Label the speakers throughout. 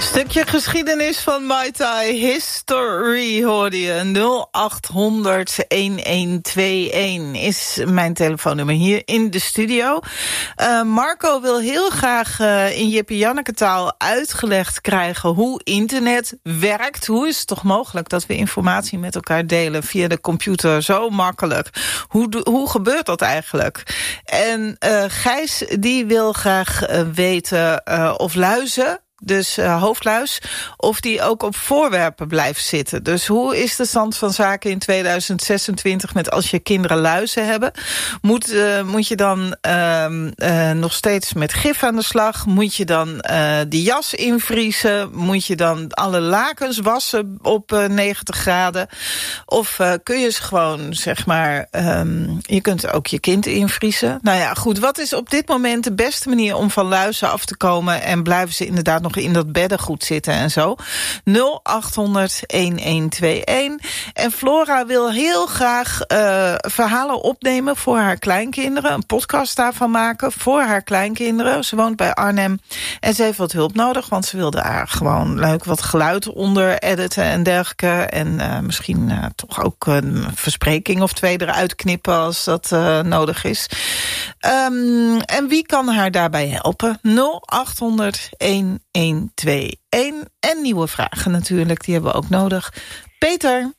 Speaker 1: Stukje geschiedenis van Muay Thai History hoorde je. 0800-1121 is mijn telefoonnummer hier in de studio. Marco wil heel graag in Jippe Janneke taal uitgelegd krijgen hoe internet werkt. Hoe is het toch mogelijk dat we informatie met elkaar delen via de computer zo makkelijk? Hoe gebeurt dat eigenlijk? En Gijs die wil graag weten of luizen, dus hoofdluis, of die ook op voorwerpen blijft zitten. Dus hoe is de stand van zaken in 2026 met als je kinderen luizen hebben? Moet je dan nog steeds met gif aan de slag? Moet je dan die jas invriezen? Moet je dan alle lakens wassen op 90 graden? Of kun je ze gewoon, zeg maar, je kunt ook je kind invriezen. Nou ja, goed, wat is op dit moment de beste manier om van luizen af te komen en blijven ze inderdaad nog in dat beddengoed zitten en zo? 0800-1121. En Flora wil heel graag verhalen opnemen voor haar kleinkinderen. Een podcast daarvan maken voor haar kleinkinderen. Ze woont bij Arnhem en ze heeft wat hulp nodig, want ze wilde daar gewoon leuk wat geluid onder editen en dergelijke. En misschien toch ook een verspreking of 2 eruit knippen als dat nodig is. En wie kan haar daarbij helpen? 0800-1121. En nieuwe vragen natuurlijk, die hebben we ook nodig. Peter.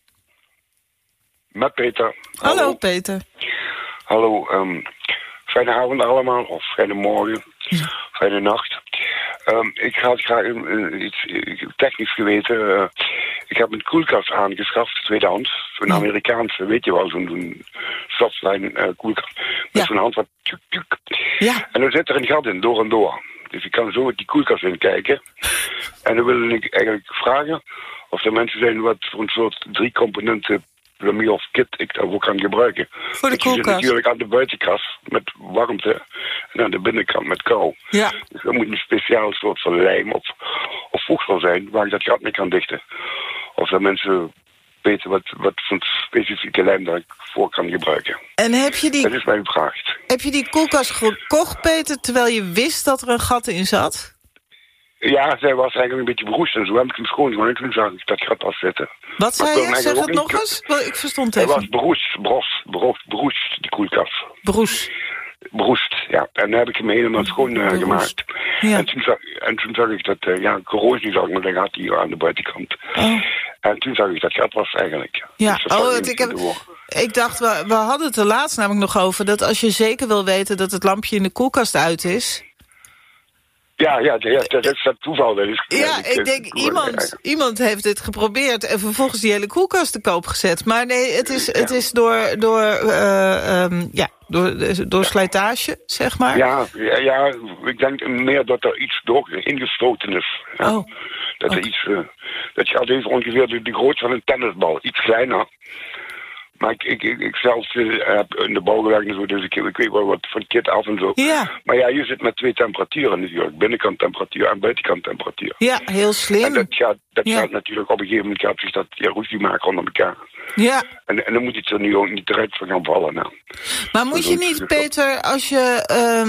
Speaker 2: Met Peter.
Speaker 1: Hallo Peter.
Speaker 2: Hallo, fijne avond allemaal, of fijne morgen, fijne nacht. Ik ga graag iets technisch geweten. Ik heb een koelkast aangeschaft, tweedehands. Zo'n Amerikaanse, weet je wel, zo'n softline koelkast. Met zo'n hand wat tjuk, tjuk. Ja. En dan zit er een gat in, door en door. Dus ik kan zo die koelkast in kijken. En dan wil ik eigenlijk vragen of er mensen zijn wat voor een soort 3 componenten plumie of kit ik daarvoor kan gebruiken.
Speaker 1: Voor de
Speaker 2: koelkast? Je zit natuurlijk aan de buitenkant met warmte en aan de binnenkant met kou. Ja. Dus er moet een speciaal soort van lijm of voegsel zijn waar ik dat gat mee kan dichten. Of er mensen weten wat voor specifieke lijm daar ik voor kan gebruiken. En heb je die... Dat is mijn vraag.
Speaker 1: Heb je die koelkast gekocht, Peter, terwijl je wist dat er een gat in zat?
Speaker 2: Ja, zij was eigenlijk een beetje beroest en zo heb ik hem schoongemaakt en toen zag ik dat gat afzetten.
Speaker 1: Wat zei je? Zeg het nog eens? Ik verstond het even.
Speaker 2: Hij was beroest, die koelkast. Beroest, ja. En dan heb ik hem helemaal schoon gemaakt. Ja. En toen zag ik dat, corrosie zag ik, maar dat had hij aan de buitenkant. Oh. En toen zag ik dat gat was eigenlijk. Ja, dus
Speaker 1: ik dacht, we hadden het er laatst namelijk nog over, dat als je zeker wil weten dat het lampje in de koelkast uit is.
Speaker 2: Ja, dat is dat toeval. Dat is,
Speaker 1: ik denk, iemand heeft dit geprobeerd en vervolgens die hele koelkast te koop gezet. Maar nee, het is door slijtage, zeg maar.
Speaker 2: Ja, ik denk meer dat er iets door ingestoten is. Ja. Oh. Dat er iets, dat je altijd ongeveer de grootte van een tennisbal, iets kleiner. Maar ik zelf heb in de bouw gewerkt en zo, dus ik weet wel wat van kit af en zo. Ja. Maar ja, je zit met 2 temperaturen natuurlijk. Binnenkanttemperatuur en buitenkanttemperatuur.
Speaker 1: Ja, heel slim.
Speaker 2: En dat gaat natuurlijk op een gegeven moment gaat zich dat ruzie maken onder elkaar. Ja. En dan moet het er nu ook niet eruit van gaan vallen. Nou.
Speaker 1: Maar moet je niet, Peter, als je...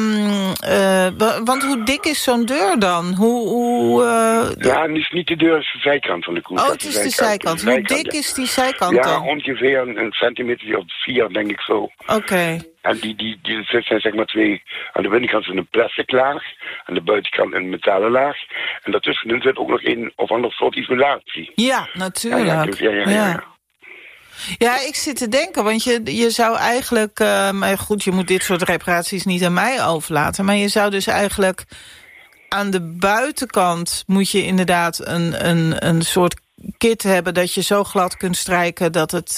Speaker 1: want hoe dik is zo'n deur dan?
Speaker 2: Ja, niet de deur, is de zijkant van de koelkast.
Speaker 1: Oh, het is de zijkant. Hoe dik is die zijkant dan?
Speaker 2: Ja, ongeveer een centimeter of 4, denk ik zo.
Speaker 1: Oké.
Speaker 2: En die zijn zeg maar 2... Aan de binnenkant is een plastic laag. Aan de buitenkant een metalen laag. En daartussenin zit ook nog een of ander soort isolatie.
Speaker 1: Ja, natuurlijk. Ja, ik zit te denken, want je zou eigenlijk... maar goed, je moet dit soort reparaties niet aan mij overlaten. Maar je zou dus eigenlijk... Aan de buitenkant moet je inderdaad een soort kit hebben... dat je zo glad kunt strijken dat het...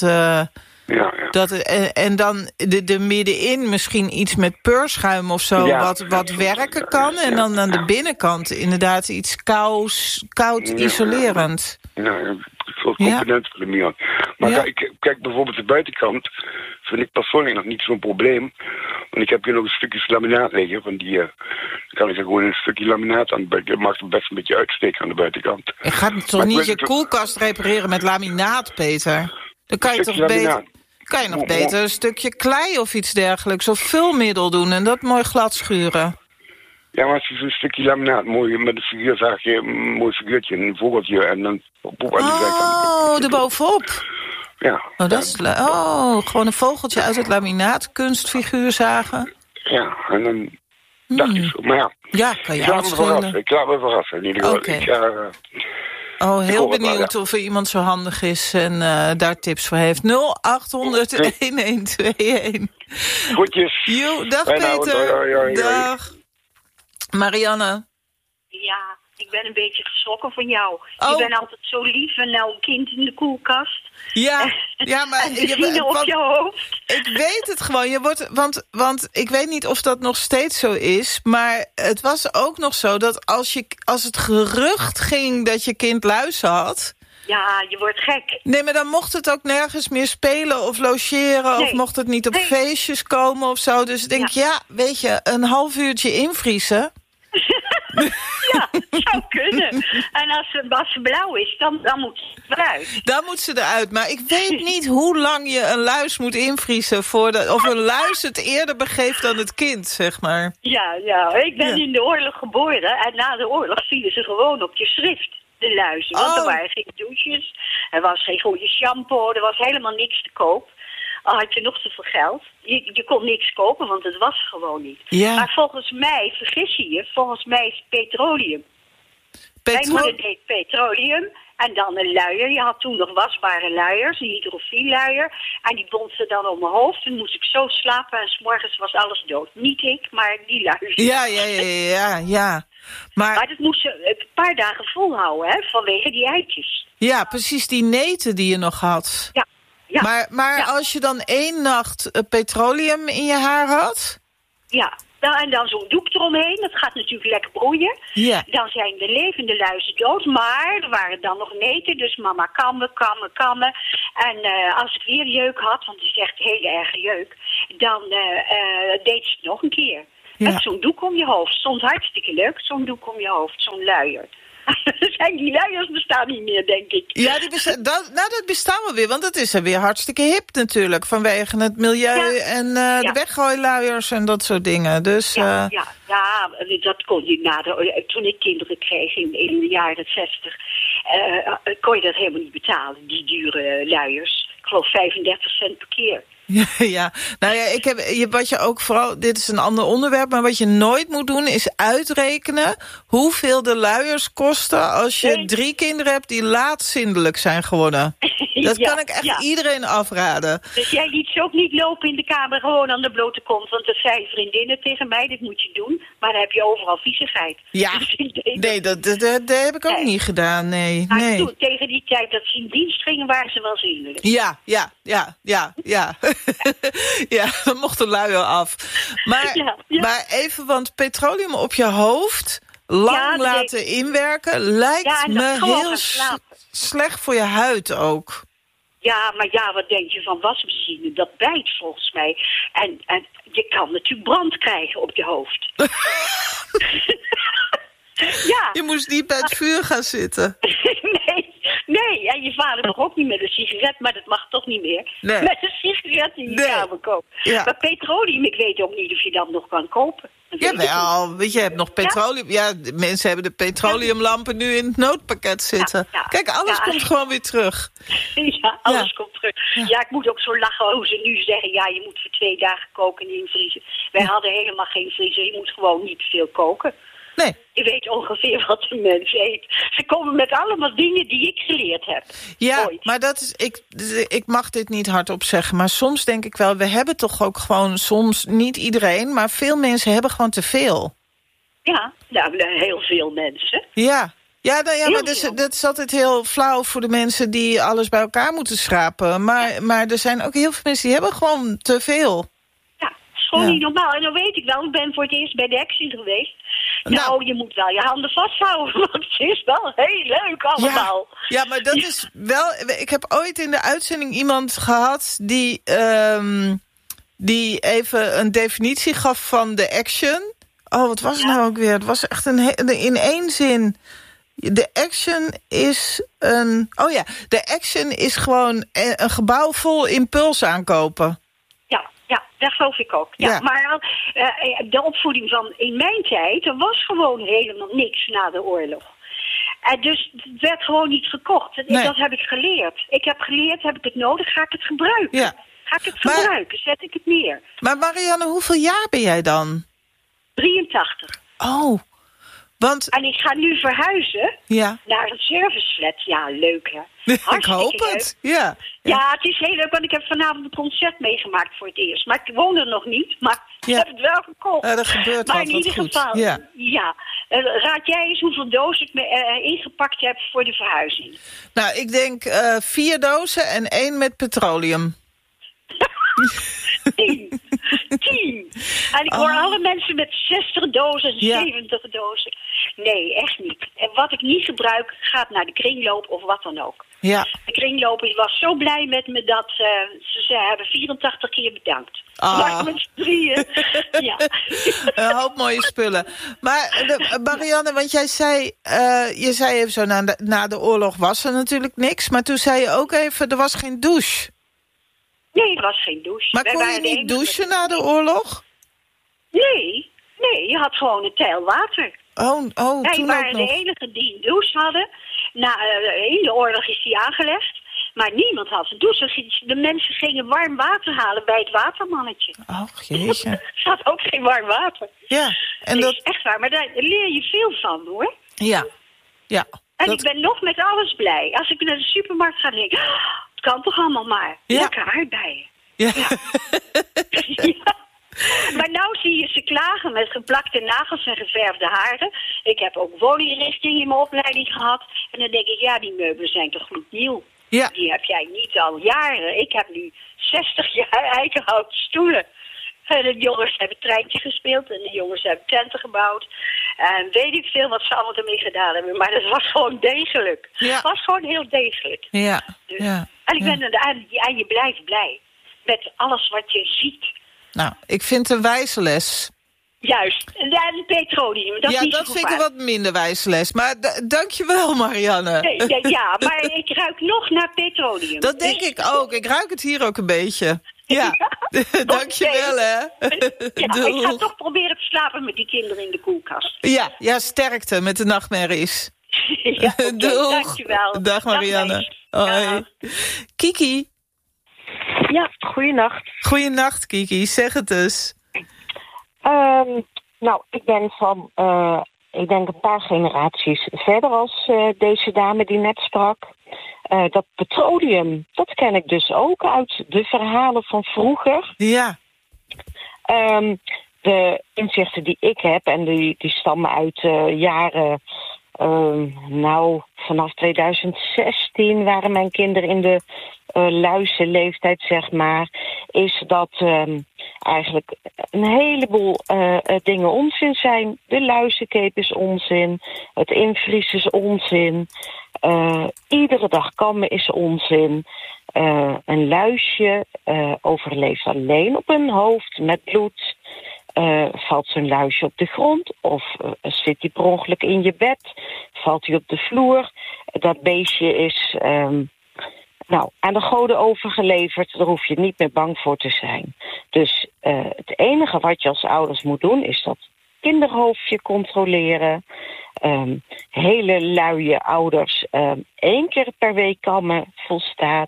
Speaker 1: En dan de middenin misschien iets met peurschuim of zo... wat werken kan. En dan aan de binnenkant inderdaad iets koud isolerend.
Speaker 2: Ja, soort componenten. Maar kijk, bijvoorbeeld de buitenkant vind ik persoonlijk nog niet zo'n probleem. Want ik heb hier nog een stukje laminaat liggen. Van die kan ik er gewoon een stukje laminaat aan. Dat maakt het best een beetje uitsteken aan de buitenkant.
Speaker 1: Je gaat toch niet je koelkast repareren met laminaat, Peter? Dan kan je toch nog beter een stukje klei of iets dergelijks. Of vulmiddel doen en dat mooi glad schuren.
Speaker 2: Ja, maar zo'n stukje laminaat, mooi met een figuur, zag je een mooi figuurtje, een vogeltje en dan boven aan die zijkant.
Speaker 1: Erbovenop.
Speaker 2: Ja.
Speaker 1: Oh, dat is gewoon een vogeltje uit het laminaat, kunstfiguur zagen.
Speaker 2: Ja, en dan dacht ik zo, maar ja.
Speaker 1: Ja, kan je uitschelen.
Speaker 2: Ik laat me verrassen, in ieder geval.
Speaker 1: Okay. Heel benieuwd of er iemand zo handig is en daar tips voor heeft. 0800-1121.
Speaker 2: Groetjes.
Speaker 1: Dag Peter. Dag. Marianne.
Speaker 3: Ja, ik ben een beetje geschrokken van jou. Je bent altijd zo lief en nou een kind in de koelkast.
Speaker 1: Ja, maar
Speaker 3: je op je hoofd.
Speaker 1: Ik weet het gewoon. Want ik weet niet of dat nog steeds zo is. Maar het was ook nog zo dat als het gerucht ging dat je kind luis had.
Speaker 3: Ja, je wordt gek.
Speaker 1: Nee, maar dan mocht het ook nergens meer spelen of logeren. Nee. Of mocht het niet op feestjes komen of zo. Dus ik denk, weet je, een half uurtje invriezen.
Speaker 3: Ja, zou kunnen. En als ze blauw is, dan moet ze eruit.
Speaker 1: Dan moet ze eruit. Maar ik weet niet hoe lang je een luis moet invriezen of een luis het eerder begeeft dan het kind, zeg maar.
Speaker 3: Ja. Ik ben in de oorlog geboren en na de oorlog vielen ze gewoon op je schrift, de luizen. Want er waren geen douches, er was geen goede shampoo, er was helemaal niks te koop. Al had je nog zoveel geld. Je kon niks kopen, want het was gewoon niet. Ja. Maar volgens mij, vergis je je, volgens mij is petroleum. Mijn moeder deed petroleum en dan een luier. Je had toen nog wasbare luiers, een hydrofielluier. En die bond ze dan om mijn hoofd. Toen moest ik zo slapen en 's morgens was alles dood. Niet ik, maar die luiers.
Speaker 1: Ja.
Speaker 3: Maar dat moest ze een paar dagen volhouden, hè, vanwege die eitjes.
Speaker 1: Ja, precies, die neten die je nog had.
Speaker 3: Ja. Ja.
Speaker 1: Maar als je dan 1 nacht petroleum in je haar had?
Speaker 3: Ja, en dan zo'n doek eromheen. Dat gaat natuurlijk lekker broeien. Ja. Dan zijn de levende luizen dood. Maar er waren dan nog neten. Dus mama kammen. En als ik weer jeuk had, want het is echt heel erg jeuk, dan deed ze het nog een keer. Ja. Met zo'n doek om je hoofd. Stond hartstikke leuk, zo'n doek om je hoofd, zo'n luier. Die luiers bestaan niet meer, denk ik.
Speaker 1: Ja, dat bestaan wel weer, want dat is er weer hartstikke hip natuurlijk. Vanwege het milieu en de weggooiluiers en dat soort dingen. Dus,
Speaker 3: dat kon je toen ik kinderen kreeg in de jaren 60, kon je dat helemaal niet betalen, die dure luiers. Ik geloof 35 cent per keer.
Speaker 1: Ja, nou ja, wat je ook vooral, dit is een ander onderwerp, maar wat je nooit moet doen is uitrekenen hoeveel de luiers kosten als je 3 kinderen hebt die laatzindelijk zijn geworden. Dat kan ik echt iedereen afraden.
Speaker 3: Dus jij liet ze ook niet lopen in de kamer gewoon aan de blote kont, want er zei vriendinnen tegen mij, dit moet je doen, maar dan heb je overal viezigheid.
Speaker 1: Ja, dus nee, dat heb ik ook niet gedaan, nee.
Speaker 3: Maar toen, tegen die tijd dat ze in dienst gingen, waren ze wel zindelijk.
Speaker 1: Ja. Ja, dan mocht de luier af. Maar even, want petroleum op je hoofd lang laten inwerken lijkt me heel slecht voor je huid ook.
Speaker 3: Ja, maar wat denk je van wasmachine? Dat bijt volgens mij. En je kan natuurlijk brand krijgen op je hoofd. Ja.
Speaker 1: Je moest niet bij het vuur gaan zitten.
Speaker 3: Nee, en je vader mag ook niet met een sigaret, maar dat mag toch niet meer.
Speaker 1: Nee.
Speaker 3: Met een sigaret in je kamer kopen. Ja. Maar petroleum, ik weet ook niet of je dat nog kan kopen.
Speaker 1: Jawel, weet je, hebt nog petroleum. Ja, mensen hebben de petroleumlampen nu in het noodpakket zitten. Ja. Kijk, alles komt gewoon weer terug.
Speaker 3: Ja, alles komt terug. Ja, ik moet ook zo lachen hoe ze nu zeggen, je moet voor 2 dagen koken en invriezen. Wij hadden helemaal geen vriezer, je moet gewoon niet veel koken.
Speaker 1: Nee.
Speaker 3: Je weet ongeveer wat de mens eet. Ze komen met allemaal dingen die ik geleerd heb.
Speaker 1: Ja,
Speaker 3: ooit.
Speaker 1: Maar dat is, ik mag dit niet hardop zeggen, maar soms denk ik wel, we hebben toch ook gewoon soms, niet iedereen, maar veel mensen hebben gewoon te veel. Ja,
Speaker 3: heel veel mensen.
Speaker 1: Ja. Maar dat is altijd heel flauw voor de mensen die alles bij elkaar moeten schrapen. Maar er zijn ook heel veel mensen die hebben gewoon te veel.
Speaker 3: Ja, het is gewoon niet normaal. En dan weet ik wel, ik ben voor het eerst bij de Action geweest. Nou, je moet wel je handen vasthouden, want het is wel heel leuk allemaal.
Speaker 1: Ja, maar dat is wel... Ik heb ooit in de uitzending iemand gehad die even een definitie gaf van de Action. Oh, wat was het nou ook weer? Het was echt in 1 zin. De Action is de Action is gewoon een gebouw vol impuls aankopen.
Speaker 3: Ja, Dat geloof ik ook. Ja. Maar de opvoeding van in mijn tijd, er was gewoon helemaal niks na de oorlog. Dus het werd gewoon niet gekocht. Dat heb ik geleerd. Ik heb geleerd, heb ik het nodig, ga ik het gebruiken. Ja. Ga ik het gebruiken, zet ik het neer.
Speaker 1: Maar Marianne, hoeveel jaar ben jij dan?
Speaker 3: 83.
Speaker 1: Oh, want...
Speaker 3: En ik ga nu verhuizen naar een serviceflat. Ja, leuk hè.
Speaker 1: Ik hoop het, ja.
Speaker 3: Ja, het is heel leuk, want ik heb vanavond een concert meegemaakt voor het eerst. Maar ik woon er nog niet, maar ik heb het wel gekocht.
Speaker 1: Ja, dat gebeurt
Speaker 3: maar
Speaker 1: wat,
Speaker 3: in ieder geval,
Speaker 1: ja.
Speaker 3: Raad jij eens hoeveel dozen ik ingepakt heb voor de verhuizing?
Speaker 1: Nou, ik denk 4 dozen en 1 met petroleum.
Speaker 3: 10. En ik hoor alle mensen met 60 dozen en 70 dozen. Nee, echt niet. En wat ik niet gebruik, gaat naar de kringloop of wat dan ook.
Speaker 1: Ja.
Speaker 3: De kringloop was zo blij met me dat ze hebben 84 keer bedankt. Maar met z'n drieën. Ja.
Speaker 1: Een hoop mooie spullen. Maar Marianne, want jij zei, je zei even zo, na de oorlog was er natuurlijk niks. Maar toen zei je ook even, er was geen douche.
Speaker 3: Nee, er was geen douche.
Speaker 1: Maar kon je niet douchen na de oorlog?
Speaker 3: Nee, je had gewoon een teil water.
Speaker 1: Wij
Speaker 3: waren de enige die een douche hadden. In de oorlog is die aangelegd. Maar niemand had een douche. De mensen gingen warm water halen bij het watermannetje.
Speaker 1: Och, jeetje.
Speaker 3: Er zat ook geen warm water.
Speaker 1: Ja. En
Speaker 3: dat is echt waar. Maar daar leer je veel van, hoor.
Speaker 1: Ja.
Speaker 3: En ik ben nog met alles blij. Als ik naar de supermarkt ga, denk ik... het kan toch allemaal maar. Ja. Lekker aardbeien.
Speaker 1: Ja.
Speaker 3: Ja. Maar nou zie je ze klagen met geplakte nagels en geverfde haren. Ik heb ook woninginrichting in mijn opleiding gehad. En dan denk ik, die meubelen zijn toch gloednieuw.
Speaker 1: Ja.
Speaker 3: Die heb jij niet al jaren. Ik heb nu 60 jaar eikenhouten stoelen. En de jongens hebben treintje gespeeld en de jongens hebben tenten gebouwd. En weet ik veel wat ze allemaal ermee gedaan hebben. Maar dat was gewoon degelijk. Ja. Het was gewoon heel degelijk.
Speaker 1: Ja.
Speaker 3: Dus, en ik ben en je blijft blij met alles wat je ziet.
Speaker 1: Nou, ik vind het een wijze les.
Speaker 3: Juist. En petroleum. Dat
Speaker 1: vind ik een wat minder wijze les. Maar dankjewel, Marianne.
Speaker 3: Ja, maar ik ruik nog naar petroleum.
Speaker 1: Dat denk ik ook. Ik ruik het hier ook een beetje. Ja. Dankjewel, hè.
Speaker 3: Ik ga toch proberen te slapen met die kinderen in de koelkast.
Speaker 1: Ja, sterkte met de nachtmerries.
Speaker 3: Doeg. Dankjewel.
Speaker 1: Dag, Marianne. Hoi. Kiki.
Speaker 4: Ja, goeienacht.
Speaker 1: Goeienacht, Kiki. Zeg het eens.
Speaker 4: Ik ben van, ik denk een paar generaties verder als deze dame die net sprak. Dat petroleum, dat ken ik dus ook uit de verhalen van vroeger.
Speaker 1: Ja.
Speaker 4: De inzichten die ik heb, en die stammen uit jaren... vanaf 2016 waren mijn kinderen in de luizenleeftijd, zeg maar. Is dat eigenlijk een heleboel dingen onzin zijn. De luizenkeep is onzin. Het invriezen is onzin. Iedere dag kammen is onzin. Een luisje overleeft alleen op een hoofd met bloed. Valt zo'n luisje op de grond of zit hij per ongeluk in je bed, valt hij op de vloer. Dat beestje is aan de goden overgeleverd. Daar hoef je niet meer bang voor te zijn. Dus het enige wat je als ouders moet doen is dat kinderhoofdje controleren. Hele luie ouders 1 keer per week kammen volstaat.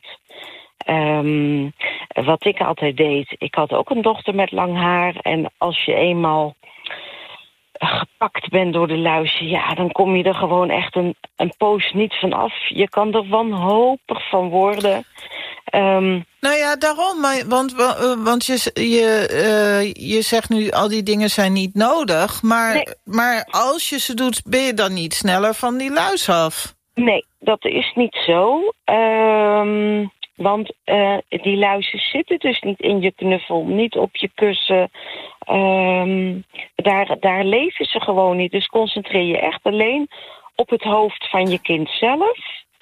Speaker 4: Wat ik altijd deed, ik had ook een dochter met lang haar. En als je eenmaal gepakt bent door de luizen, dan kom je er gewoon echt een poos niet van af. Je kan er wanhopig van worden.
Speaker 1: Daarom. Want je zegt nu al die dingen zijn niet nodig. Maar als je ze doet, ben je dan niet sneller van die luis af? Nee,
Speaker 4: dat is niet zo. Want die luizen zitten dus niet in je knuffel, niet op je kussen. Daar leven ze gewoon niet. Dus concentreer je echt alleen op het hoofd van je kind zelf.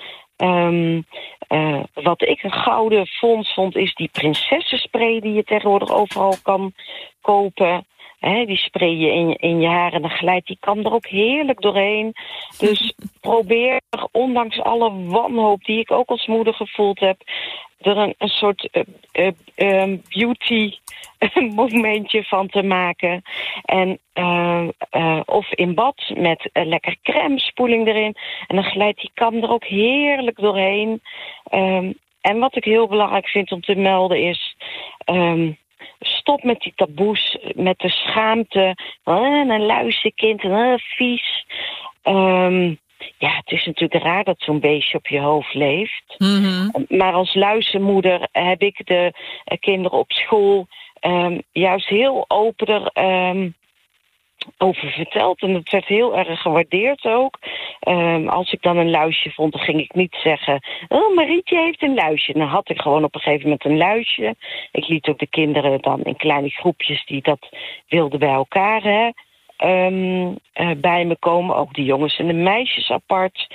Speaker 4: Wat ik een gouden fonds vond, is die prinsessenspray die je tegenwoordig overal kan kopen. die spray je in je haar en dan glijdt die kam er ook heerlijk doorheen. Dus probeer, ondanks alle wanhoop die ik ook als moeder gevoeld heb, er een soort beauty momentje van te maken. En of in bad met lekker crème spoeling erin. En dan glijdt die kam er ook heerlijk doorheen. En wat ik heel belangrijk vind om te melden is, stop met die taboes, met de schaamte. Een luizenkind, vies. Het is natuurlijk raar dat zo'n beestje op je hoofd leeft. Mm-hmm. Maar als luizenmoeder heb ik de kinderen op school juist heel open over verteld. En dat werd heel erg gewaardeerd ook. Als ik dan een luisje vond, dan ging ik niet zeggen, Marietje heeft een luisje. Dan had ik gewoon op een gegeven moment een luisje. Ik liet ook de kinderen dan in kleine groepjes die dat wilden bij elkaar bij me komen. Ook de jongens en de meisjes apart.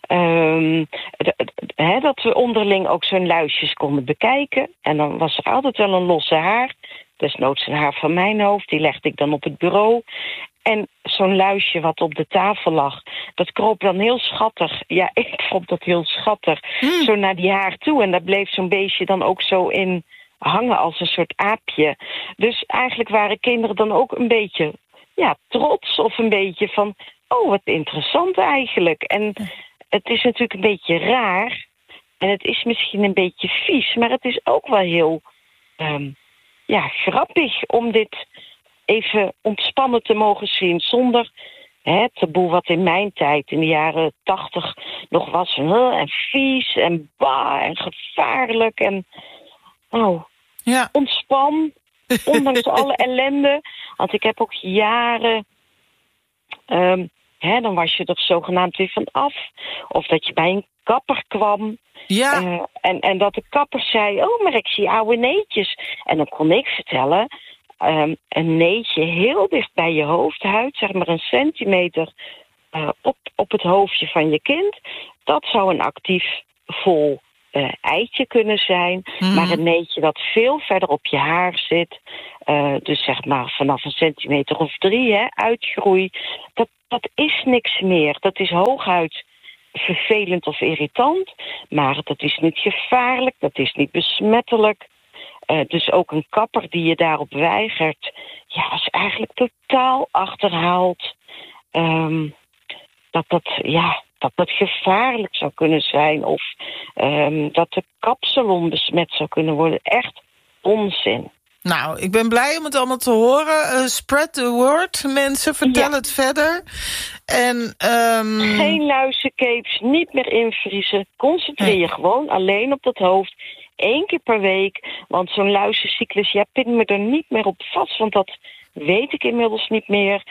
Speaker 4: Dat we onderling ook zo'n luisjes konden bekijken. En dan was er altijd wel een losse haar. Desnoods een haar van mijn hoofd. Die legde ik dan op het bureau. En zo'n luisje wat op de tafel lag, dat kroop dan heel schattig. Ja, ik vond dat heel schattig. Zo naar die haar toe. En daar bleef zo'n beestje dan ook zo in hangen als een soort aapje. Dus eigenlijk waren kinderen dan ook een beetje trots. Of een beetje van, wat interessant eigenlijk. En het is natuurlijk een beetje raar. En het is misschien een beetje vies. Maar het is ook wel heel grappig om dit even ontspannen te mogen zien. Zonder het taboe wat in mijn tijd, in de jaren 80, nog was. En vies en en gevaarlijk. En ontspan. Ondanks alle ellende. Want ik heb ook jaren dan was je er zogenaamd weer van af. Of dat je bij een kapper kwam. Ja. En dat de kapper zei, maar ik zie oude neetjes. En dan kon ik vertellen, een neetje heel dicht bij je hoofdhuid, zeg maar 1 centimeter op het hoofdje van je kind. Dat zou een actief vol eitje kunnen zijn. Maar een neetje dat veel verder op je haar zit, dus zeg maar vanaf 1 centimeter of 3, uitgroei, dat is niks meer. Dat is hooguit vervelend of irritant, maar dat is niet gevaarlijk, dat is niet besmettelijk. Dus ook een kapper die je daarop weigert, is eigenlijk totaal achterhaald. Dat het gevaarlijk zou kunnen zijn, of dat de kapsalon besmet zou kunnen worden. Echt onzin.
Speaker 1: Nou, ik ben blij om het allemaal te horen. Spread the word, mensen. Vertel het verder. En,
Speaker 4: geen luizencapes, niet meer invriezen. Concentreer je gewoon alleen op dat hoofd. 1 keer per week. Want zo'n luizencyclus, pin me er niet meer op vast. Want dat weet ik inmiddels niet meer.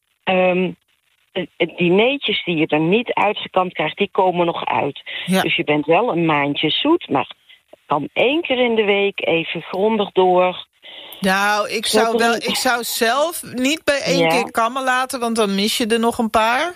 Speaker 4: Die neetjes die je er niet uitgekant krijgt, die komen nog uit. Ja. Dus je bent wel een maandje zoet, maar kan 1 keer in de week even grondig door.
Speaker 1: Nou, ik zou zelf niet bij 1 keer kammen laten, want dan mis je er nog een paar.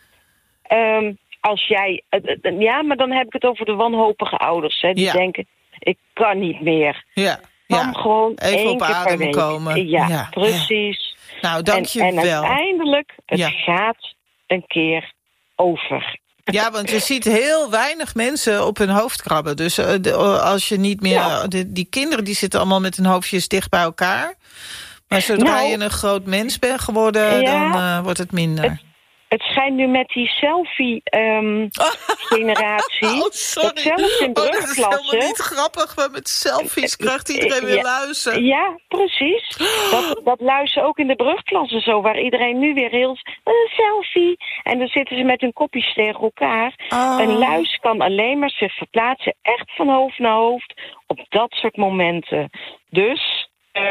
Speaker 4: Als jij, maar dan heb ik het over de wanhopige ouders, die denken, ik kan niet meer. Kam gewoon even 1 keer per week komen. Ja, precies.
Speaker 1: Nou, dank je wel.
Speaker 4: En uiteindelijk, het gaat een keer over.
Speaker 1: Ja, want je ziet heel weinig mensen op hun hoofd krabben. Dus als je niet meer... Die kinderen die zitten allemaal met hun hoofdjes dicht bij elkaar. Maar zodra je een groot mens bent geworden, dan wordt het minder.
Speaker 4: Het schijnt nu met die selfie-generatie...
Speaker 1: sorry.
Speaker 4: Dat zelfs in brugklassen...
Speaker 1: dat is helemaal niet grappig, maar met selfies krijgt iedereen weer luizen.
Speaker 4: Ja, precies. Dat luizen ook in de brugklassen zo, waar iedereen nu weer heel... Een selfie. En dan zitten ze met hun kopjes tegen elkaar. Een luis kan alleen maar zich verplaatsen, echt van hoofd naar hoofd, op dat soort momenten. Dus...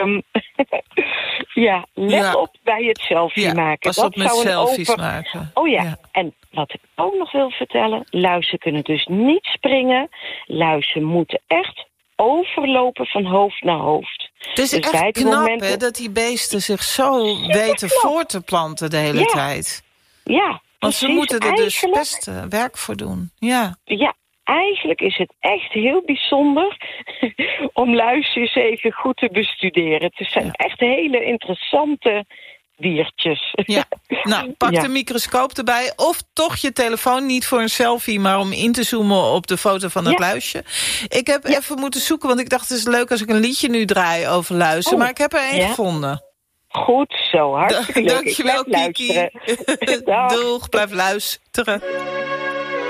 Speaker 4: let op bij het selfie maken.
Speaker 1: Pas op met selfies maken.
Speaker 4: En wat ik ook nog wil vertellen, luizen kunnen dus niet springen. Luizen moeten echt overlopen van hoofd naar hoofd.
Speaker 1: Het is dus echt knap, dat die beesten zich zo weten voor te planten de hele tijd.
Speaker 4: Ja,
Speaker 1: want ze moeten er dus best werk voor doen. Ja.
Speaker 4: Eigenlijk is het echt heel bijzonder om luizen eens even goed te bestuderen. Het zijn echt hele interessante diertjes.
Speaker 1: Ja, nou, pak de microscoop erbij. Of toch je telefoon niet voor een selfie, maar om in te zoomen op de foto van het luisje. Ik heb even moeten zoeken, want ik dacht het is leuk als ik een liedje nu draai over luizen. Maar ik heb er één gevonden.
Speaker 4: Goed zo, hartstikke leuk.
Speaker 1: Dankjewel, Kiki. Doeg, blijf luisteren.